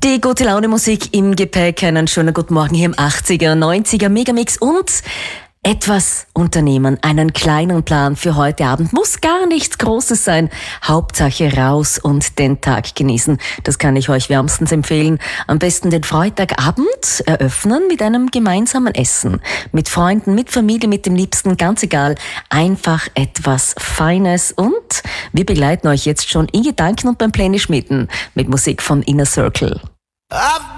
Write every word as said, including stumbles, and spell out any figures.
Die gute Laune Musik im Gepäck, einen schönen guten Morgen hier im achtziger, neunziger Megamix und etwas unternehmen, einen kleinen Plan für heute Abend. Muss gar nichts Großes sein. Hauptsache raus und den Tag genießen. Das kann ich euch wärmstens empfehlen. Am besten den Freitagabend eröffnen mit einem gemeinsamen Essen. Mit Freunden, mit Familie, mit dem Liebsten, ganz egal. Einfach etwas Feines und wir begleiten euch jetzt schon in Gedanken und beim Pläne schmieden mit Musik von Inner Circle. I've